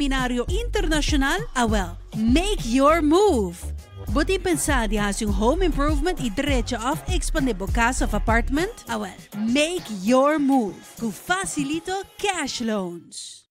Seminaryo Internasyonal, make your move! Buti pensad ihas yung home improvement i-diretso of expandable casa of apartment? Make your move! Ku Facilito Cash Loans.